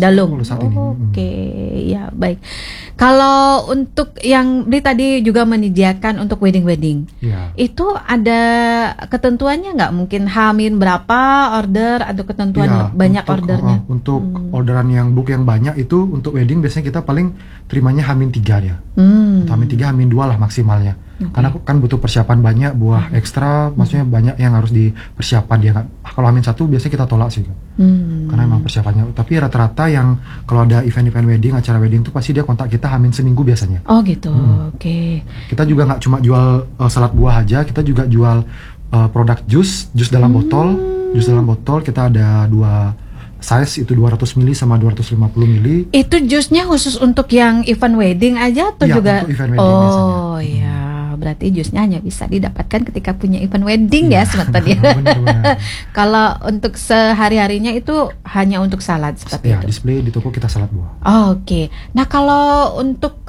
Dalung. kalau saat ini. Oke, ya baik. Kalau untuk yang Bli tadi juga menyediakan untuk wedding, Ya. itu ada ketentuannya nggak? Mungkin H-min berapa order atau ketentuan Iya, banyak untuk, ordernya? untuk orderan yang book yang banyak itu untuk wedding biasanya kita paling terimanya H-3 dia. H-3, H-2 lah maksimalnya. Karena kan butuh persiapan banyak, buah ekstra, maksudnya banyak yang harus dipersiapan dia nggak. Kalau H-1 biasanya kita tolak sih, karena emang persiapannya. Tapi rata-rata yang kalau ada event-event wedding, acara wedding tuh pasti dia kontak kita H-1 seminggu biasanya. Oh gitu, oke. Kita juga nggak cuma jual salad buah aja, kita juga jual produk jus dalam botol. Jus dalam botol kita ada 2 size, itu 200 ml sama 250 ml. Itu jusnya khusus untuk yang event wedding aja atau Iya, juga? untuk event wedding biasanya. Oh iya, berarti jusnya hanya bisa didapatkan ketika punya event wedding ya seperti ya. Benar-benar. Kalau untuk sehari-harinya itu hanya untuk salad seperti Ya, itu. display di toko kita salad buah. Oke. Nah kalau untuk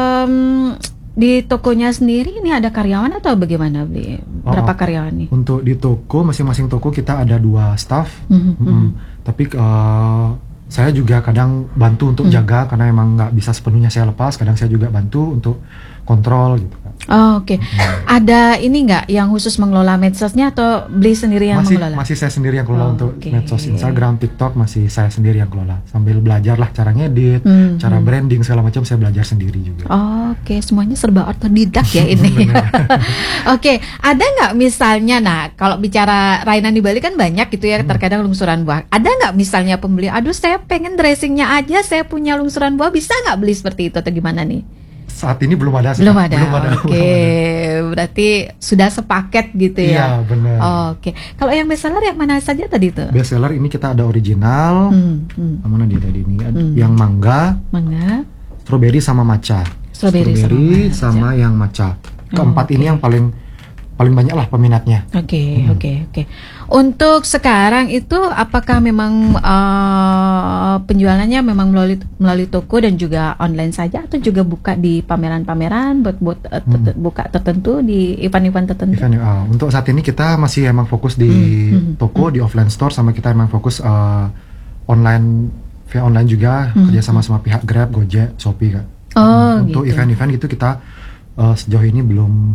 di tokonya sendiri ini ada karyawan atau bagaimana, Bli? Berapa karyawan nih? Untuk di toko, masing-masing toko kita ada 2 staff. Tapi saya juga kadang bantu untuk jaga, karena emang nggak bisa sepenuhnya saya lepas. Kadang saya juga bantu untuk kontrol gitu kan. Oke. Ada ini nggak yang khusus mengelola medsosnya atau Bli sendiri yang mengelola? Masih saya sendiri yang kelola untuk Oke. medsos Instagram, TikTok masih saya sendiri yang kelola. Sambil belajar lah cara ngedit, cara branding segala macam saya belajar sendiri juga. Oke, semuanya serba otodidak ya ini. Oke, ada nggak misalnya, nah kalau bicara Rainan di Bali kan banyak gitu ya, terkadang lungsuran buah. Ada nggak misalnya pembeli, aduh saya pengen dressingnya aja, saya punya lungsuran buah, bisa nggak beli seperti itu atau gimana nih? Saat ini belum ada sih. Belum ada. Oke, belum ada. berarti sudah sepaket gitu ya. Iya, benar. Oke, kalau yang bestseller yang mana saja tadi tuh? Best seller ini kita ada original. Mana dia tadi ini? Yang mangga, strawberry sama matcha. Strawberry sama yang matcha. Keempat ini yang paling banyak lah peminatnya. Oke. Untuk sekarang itu apakah memang penjualannya memang melalui toko dan juga online saja atau juga buka di pameran-pameran buat buka tertentu di event-event tertentu? Untuk saat ini kita masih emang fokus di toko, di offline store, sama kita emang fokus online, via online juga, kerjasama sama pihak Grab, Gojek, Shopee Kak. Untuk gitu. event-event gitu kita sejauh ini belum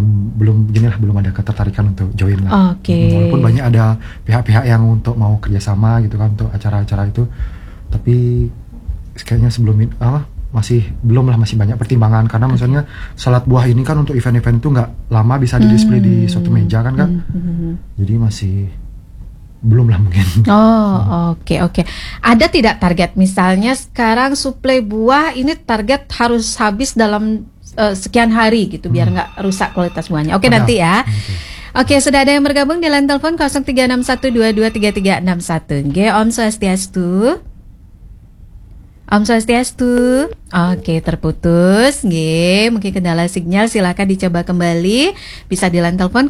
ada ketertarikan untuk join lah. Walaupun banyak ada pihak-pihak yang untuk mau kerjasama gitu kan untuk acara-acara itu, tapi kayaknya sebelum ini masih banyak pertimbangan, karena maksudnya salad buah ini kan untuk event-event itu nggak lama bisa di display di suatu meja kan. Jadi masih belum lah mungkin. Oke. Ada tidak target, misalnya sekarang suplai buah ini target harus habis dalam sekian hari gitu biar nggak rusak kualitas buahnya. Oke, nanti ya. Oke, sudah ada yang bergabung di line telepon 0361223361. Nggih, Om Swastiastu. Om Swastiastu. Oke, terputus. Nggih, mungkin kendala sinyal, silakan dicoba kembali. Bisa di line telepon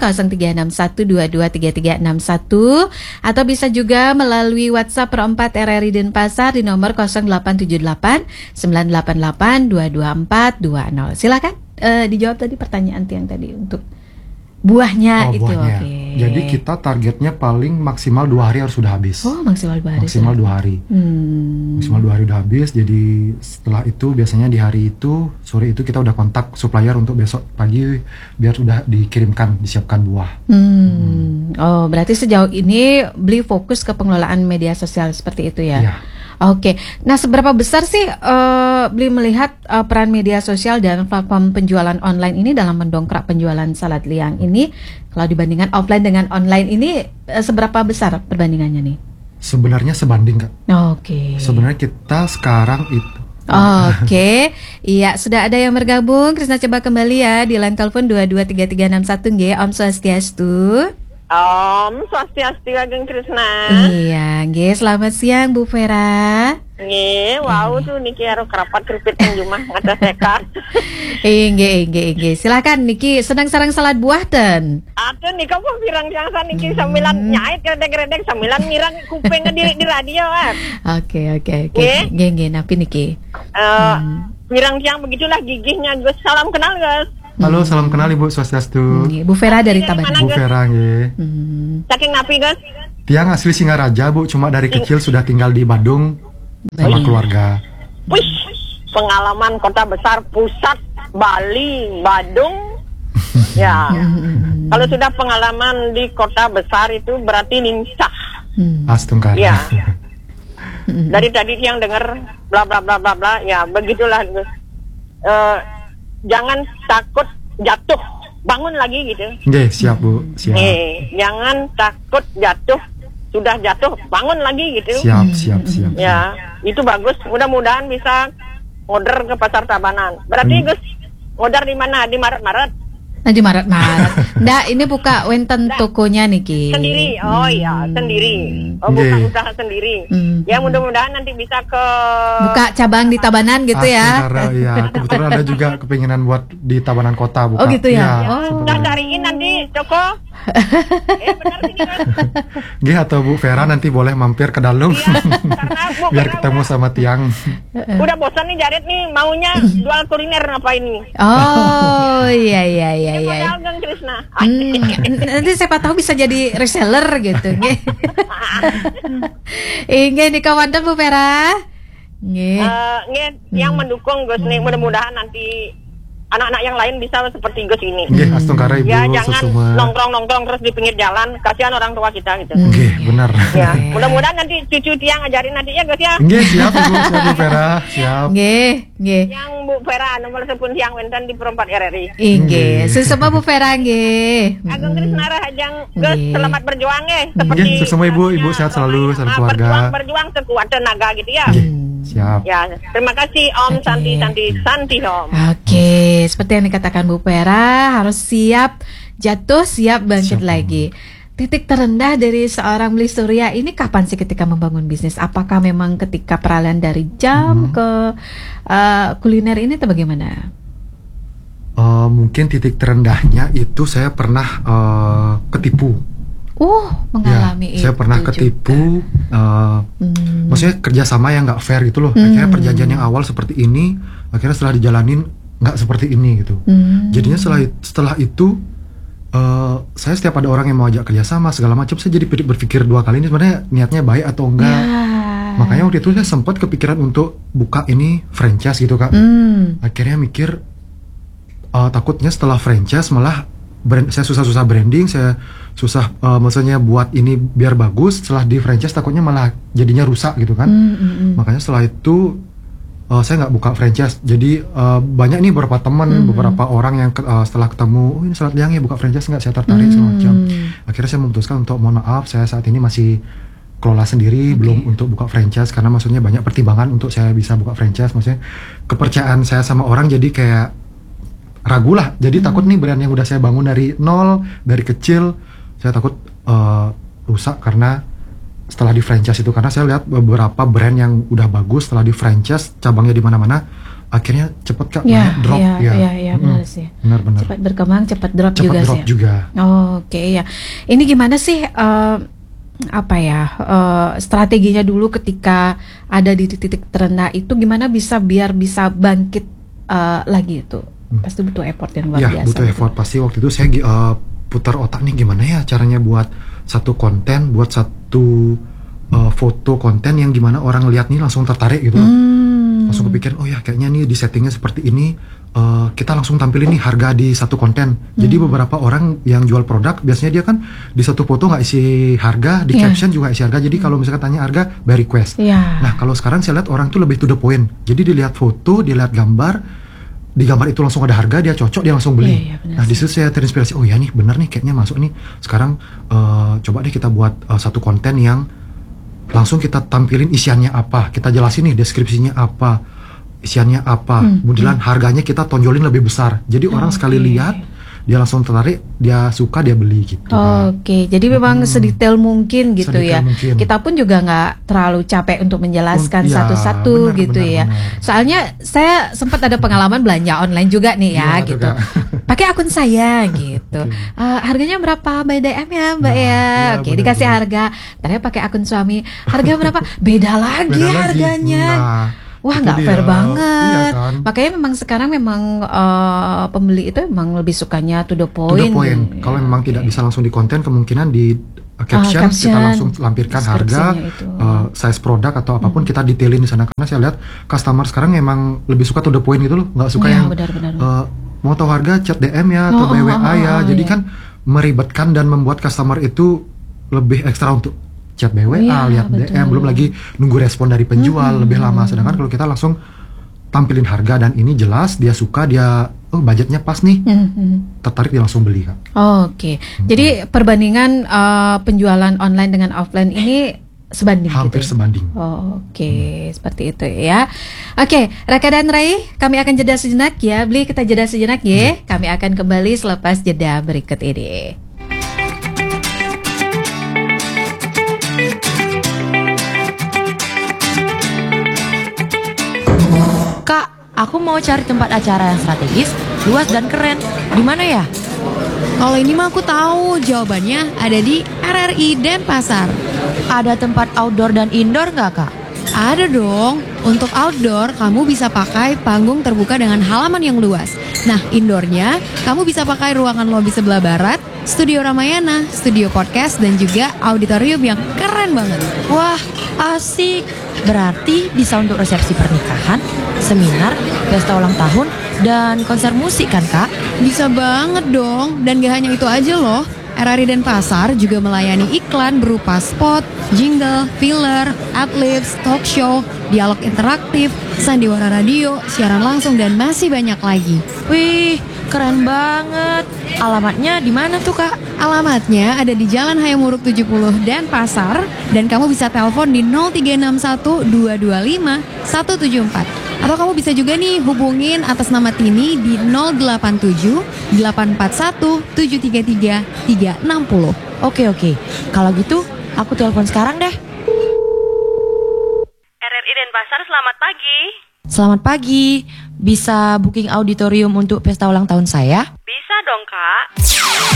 0361223361 atau bisa juga melalui WhatsApp Pro4 RRI Denpasar di nomor 0878 988 22420. Silakan dijawab tadi pertanyaan yang tadi untuk buahnya itu. Buahnya. Oke. Jadi kita targetnya paling maksimal 2 hari harus sudah habis. Maksimal 2 hari. Maksimal 2 hari. Maksimal 2 hari udah habis. Jadi setelah itu biasanya di hari itu, sore itu kita udah kontak supplier untuk besok pagi biar udah dikirimkan, disiapkan buah. Oh, berarti sejauh ini Bli fokus ke pengelolaan media sosial seperti itu ya? Iya. Oke. Nah, seberapa besar sih Bli melihat peran media sosial dan platform penjualan online ini dalam mendongkrak penjualan salad liang ini? Kalau dibandingkan offline dengan online ini, seberapa besar perbandingannya nih? Sebenarnya sebanding Kak. Oke. Sebenarnya kita sekarang itu. Oke. Iya, sudah ada yang bergabung. Krisna coba kembali ya di line telepon 223361 nggih. Om Swastiastu. Om Swastiastu Ageng Krisna. Iya, nggih. Selamat siang Bu Vera. Nggih, wow tuh niki karo kerapat keripit yang jumah ngada seka. Nggih. Silakan niki senang sarang salad buah ten. Aduh nih kamu pirang yang niki sambilan nyait gredek-gredek sambilan mirang kuping di radio kan. Oke. Nggih, napi niki. Pirang yang begitulah gigihnya Gus. Salam kenal Gus. Halo, salam kenal Ibu Swastiastu. Bu Vera dari Taban. Bu Vera nggih. Saking napi Gus? Tiang asli Singaraja Bu, cuma dari kecil sudah tinggal di Badung. sama keluarga. Wih, pengalaman kota besar pusat Bali, Badung. Ya, kalau sudah pengalaman di kota besar itu berarti lincah. Astungkara. Ya. Dari tadi yang dengar bla bla bla bla bla, ya begitulah. Jangan takut jatuh, bangun lagi gitu. Oke, siap Bu, siap. Jangan takut jatuh, sudah jatuh bangun lagi gitu. Siap. Ya, itu bagus. Mudah-mudahan bisa order ke pasar Tabanan. Berarti Gus order di mana? Di Maret-Maret. Nah, di Maret. Nggak, ini buka wenten tokonya nih Ki. Sendiri. Oh iya, sendiri. Oh, buka usaha sendiri. Ya, mudah-mudahan nanti bisa ke buka cabang di Tabanan gitu ya. Astungkara, ya. Kebetulan ada juga kepinginan buat di Tabanan Kota buka. Oh gitu ya. Udah cariin nanti toko. Benar sih Gus. Nggih, atau Bu Vera nanti boleh mampir ke dalam. Karena Bu Biar Vera ketemu sama Tiang. udah bosan nih Jared nih, maunya jual kuliner ngapain nih? Oh iya. Padahal Kang Krisna. Nanti siapa tahu bisa jadi reseller gitu. Nggih nih kawan Bu Vera. Nggih. Yang mendukung Gus nih, mudah-mudahan nanti anak-anak yang lain bisa seperti Gus ini. Nggih, Astungkara Ibu Ya, jangan sesuma. nongkrong terus di pinggir jalan, kasihan orang tua kita gitu. Nggih, benar. Ya, mudah-mudahan nanti cucu Tiang ngajarin nanti ya Gus ya. Nggih, siap Bu Vera, siap. Nggih. Yang Bu Vera nomor 10 Tiang Wenten di Perempat RRI. Nggih. Sesama Bu Vera nggih. Agung Krisna Rahajang Gus, Nggih. selamat berjuang ya. Nggih, sesama Ibu sehat selalu, salam keluarga. Berjuang sekuat tenaga gitu ya. Siap. Ya, terima kasih Om Santi Om. Oke, seperti yang dikatakan Bu Vera, harus siap jatuh, siap bangkit lagi. Titik terendah dari seorang Beli Surya ini kapan sih ketika membangun bisnis? Apakah memang ketika peralihan dari jam ke kuliner ini atau bagaimana? Mungkin titik terendahnya itu saya pernah ketipu. Mengalami itu. Saya pernah ketipu. Maksudnya kerjasama yang nggak fair gitu loh. Akhirnya perjanjian yang awal seperti ini, akhirnya setelah dijalanin nggak seperti ini gitu. Jadinya setelah itu saya setiap ada orang yang mau ajak kerjasama segala macam, saya jadi berpikir dua kali ini sebenarnya niatnya baik atau enggak. Makanya waktu itu saya sempat kepikiran untuk buka ini franchise gitu Kak. Akhirnya mikir takutnya setelah franchise malah saya susah-susah branding, saya susah maksudnya buat ini biar bagus, setelah di franchise takutnya malah jadinya rusak gitu kan. Makanya setelah itu saya nggak buka franchise. Jadi banyak nih beberapa teman, beberapa orang yang setelah ketemu, ini Salat Liang ya buka franchise nggak, saya tertarik semacam. Akhirnya saya memutuskan untuk mohon maaf, saya saat ini masih kelola sendiri, belum untuk buka franchise karena maksudnya banyak pertimbangan untuk saya bisa buka franchise. Maksudnya kepercayaan saya sama orang jadi kayak ragu lah, jadi takut nih brand yang udah saya bangun dari nol, dari kecil, saya takut rusak karena setelah di franchise itu, karena saya lihat beberapa brand yang udah bagus setelah di franchise cabangnya di mana-mana, akhirnya cepet Kak drop. Benar sih. Benar. Cepat berkembang, cepat drop juga. Oke ya. Ini gimana sih strateginya dulu ketika ada di titik terendah itu, gimana biar bisa bangkit lagi itu? Pasti butuh effort yang luar biasa. Ya, butuh effort. Pasti waktu itu saya putar otak nih gimana ya caranya buat satu konten, buat satu foto konten yang gimana orang lihat nih langsung tertarik gitu. Langsung kepikiran, oh ya kayaknya nih di settingnya seperti ini, kita langsung tampilin nih harga di satu konten. Jadi beberapa orang yang jual produk biasanya dia kan di satu foto nggak isi harga, di caption juga isi harga. Jadi kalau misalkan tanya harga by request. Nah kalau sekarang saya lihat orang tuh lebih to the point. Jadi dilihat foto, dilihat gambar, di gambar itu langsung ada harga, dia cocok, dia langsung beli. Nah di situ saya terinspirasi, oh ya nih benar nih kayaknya masuk nih. Sekarang coba deh kita buat satu konten yang langsung kita tampilin isiannya apa, kita jelasin nih deskripsinya apa, isiannya apa, kemudian harganya kita tonjolin lebih besar. Jadi orang sekali lihat dia langsung tertarik, dia suka, dia beli gitu. Oke, jadi memang sedetail mungkin gitu ya. Mungkin. Kita pun juga nggak terlalu capek untuk menjelaskan satu-satu gitu ya. Soalnya saya sempat ada pengalaman belanja online juga nih ya gitu. Pakai akun saya gitu. Harganya berapa by DM ya Mbak ya? Oke, dikasih harga. Ternyata pakai akun suami. Harga berapa? Beda lagi harganya. Wah, nggak fair banget. Iya kan? Makanya memang sekarang memang pembeli itu memang lebih sukanya to the point. Kalau memang tidak bisa langsung di konten, kemungkinan di caption, kita langsung lampirkan harga, size produk atau apapun kita detailin di sana, karena saya lihat customer sekarang emang lebih suka to the point gitu loh, nggak suka yang mau tahu harga chat DM ya atau by WA ya, jadi kan meribetkan dan membuat customer itu lebih ekstra untuk chat by WA, lihat DM, belum lagi nunggu respon dari penjual lebih lama. Sedangkan kalau kita langsung tampilin harga dan ini jelas dia suka, dia budgetnya pas nih, tertarik dia langsung beli Kak. Oke. Jadi perbandingan penjualan online dengan offline ini sebanding hampir gitu? Sebanding. Oke, seperti itu ya. Oke, Raka dan Rai, kami akan jeda sejenak ya. Beli, kita jeda sejenak ya. Kami akan kembali selepas jeda berikut ini. Kak, aku mau cari tempat acara yang strategis, luas dan keren. Di mana ya? Kalau ini mah aku tahu jawabannya ada di RRI Denpasar. Ada tempat outdoor dan indoor nggak, Kak? Ada dong. Untuk outdoor, kamu bisa pakai panggung terbuka dengan halaman yang luas. Nah, indoornya, kamu bisa pakai ruangan lobi sebelah barat, studio Ramayana, studio podcast, dan juga auditorium yang keren banget. Wah, asik. Berarti bisa untuk resepsi pernikahan, seminar, pesta ulang tahun, dan konser musik kan, Kak? Bisa banget dong. Dan gak hanya itu aja loh. RRI Denpasar juga melayani iklan berupa spot, jingle, filler, adlibs, talk show, dialog interaktif, sandiwara radio, siaran langsung, dan masih banyak lagi. Wih, keren banget. Alamatnya di mana tuh, Kak? Alamatnya ada di Jalan Hayamuruk 70 Denpasar, dan kamu bisa telepon di 0361 225 174. Atau kamu bisa juga nih hubungin atas nama Tini di 087 841 733 360. Oke. Kalau gitu, aku telepon sekarang deh. RRI Denpasar, selamat pagi. Selamat pagi. Bisa booking auditorium untuk pesta ulang tahun saya? Bisa dong, Kak.